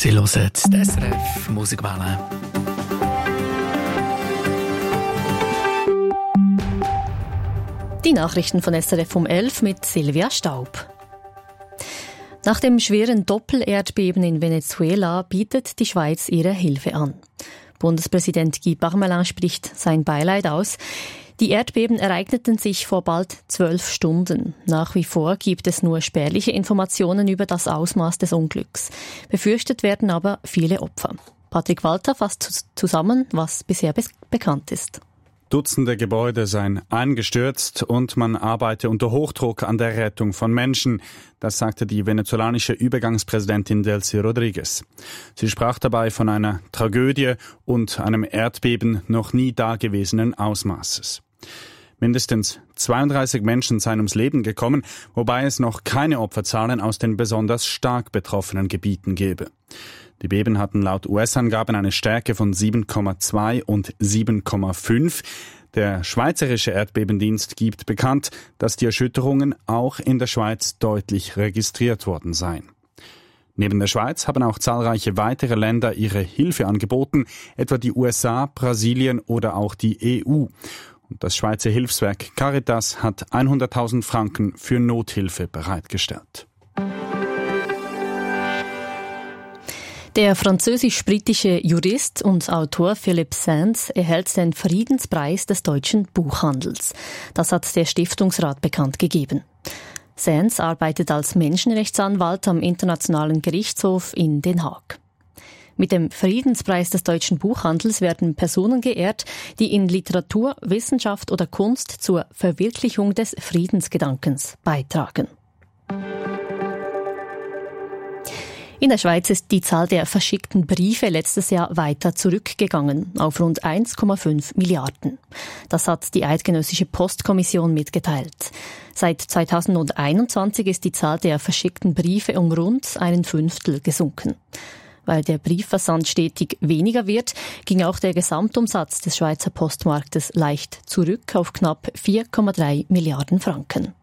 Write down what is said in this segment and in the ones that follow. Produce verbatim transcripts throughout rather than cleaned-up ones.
Sie hören die S R F Musikwelle. Die Nachrichten von S R F um elf mit Silvia Staub. Nach dem schweren Doppelerdbeben in Venezuela bietet die Schweiz ihre Hilfe an. Bundespräsident Guy Parmelin spricht sein Beileid aus. Die Erdbeben ereigneten sich vor bald zwölf Stunden. Nach wie vor gibt es nur spärliche Informationen über das Ausmaß des Unglücks. Befürchtet werden aber viele Opfer. Patrick Walter fasst zusammen, was bisher be- bekannt ist. Dutzende Gebäude seien eingestürzt und man arbeite unter Hochdruck an der Rettung von Menschen. Das sagte die venezolanische Übergangspräsidentin Delcy Rodriguez. Sie sprach dabei von einer Tragödie und einem Erdbeben noch nie dagewesenen Ausmaßes. Mindestens zweiunddreißig Menschen seien ums Leben gekommen, wobei es noch keine Opferzahlen aus den besonders stark betroffenen Gebieten gebe. Die Beben hatten laut U S-Angaben eine Stärke von sieben Komma zwei und sieben Komma fünf. Der Schweizerische Erdbebendienst gibt bekannt, dass die Erschütterungen auch in der Schweiz deutlich registriert worden seien. Neben der Schweiz haben auch zahlreiche weitere Länder ihre Hilfe angeboten, etwa die U S A, Brasilien oder auch die E U. Und das Schweizer Hilfswerk Caritas hat hunderttausend Franken für Nothilfe bereitgestellt. Der französisch-britische Jurist und Autor Philippe Sands erhält den Friedenspreis des deutschen Buchhandels. Das hat der Stiftungsrat bekannt gegeben. Sands arbeitet als Menschenrechtsanwalt am Internationalen Gerichtshof in Den Haag. Mit dem Friedenspreis des deutschen Buchhandels werden Personen geehrt, die in Literatur, Wissenschaft oder Kunst zur Verwirklichung des Friedensgedankens beitragen. In der Schweiz ist die Zahl der verschickten Briefe letztes Jahr weiter zurückgegangen, auf rund eins Komma fünf Milliarden. Das hat die Eidgenössische Postkommission mitgeteilt. Seit zweitausendeinundzwanzig ist die Zahl der verschickten Briefe um rund ein Fünftel gesunken. Weil der Briefversand stetig weniger wird, ging auch der Gesamtumsatz des Schweizer Postmarktes leicht zurück auf knapp vier Komma drei Milliarden Franken.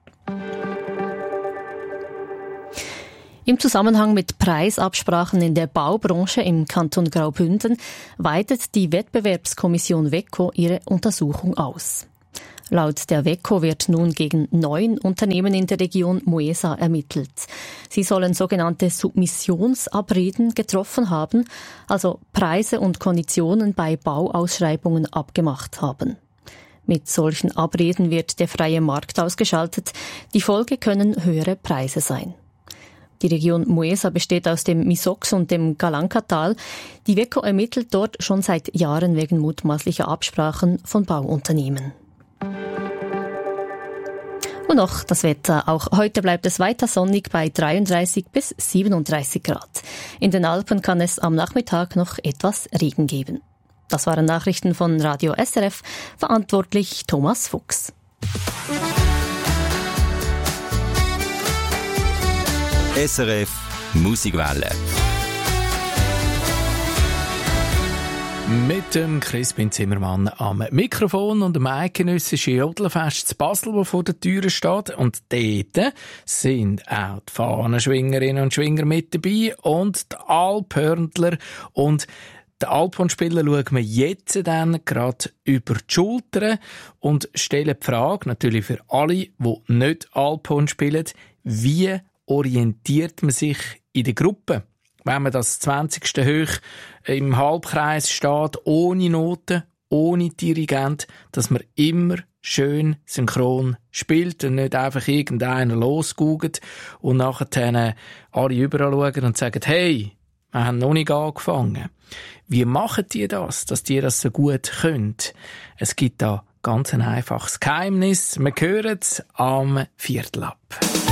Im Zusammenhang mit Preisabsprachen in der Baubranche im Kanton Graubünden weitet die Wettbewerbskommission WECO ihre Untersuchung aus. Laut der WECO wird nun gegen neun Unternehmen in der Region Moesa ermittelt. Sie sollen sogenannte Submissionsabreden getroffen haben, also Preise und Konditionen bei Bauausschreibungen abgemacht haben. Mit solchen Abreden wird der freie Markt ausgeschaltet. Die Folge können höhere Preise sein. Die Region Moesa besteht aus dem Misox und dem Galankatal. Die WECO ermittelt dort schon seit Jahren wegen mutmaßlicher Absprachen von Bauunternehmen. Und noch das Wetter. Auch heute bleibt es weiter sonnig bei dreiunddreißig bis siebenunddreißig Grad. In den Alpen kann es am Nachmittag noch etwas Regen geben. Das waren Nachrichten von Radio S R F, verantwortlich Thomas Fuchs. S R F Musikwelle. Mit dem Crispin Zimmermann am Mikrofon und dem eidgenössischen Jodelfest zu Basel, das vor der Tür steht. Und dort sind auch die Fahnenschwingerinnen und Schwinger mit dabei und die Alphörndler. Und die Alphornspieler schauen wir jetzt dann gerade über die Schulter und stellen die Frage, natürlich für alle, die nicht Alphorn spielen, wie orientiert man sich in der Gruppe, wenn man das zwanzigste hoch im Halbkreis steht, ohne Noten, ohne Dirigent, dass man immer schön synchron spielt und nicht einfach irgendeiner losguckt und nachher alle überall schauen und sagen, hey, wir haben noch nicht angefangen. Wie machen die das, dass die das so gut können? Es gibt da ganz ein einfaches Geheimnis. Wir hören es am Viertel ab.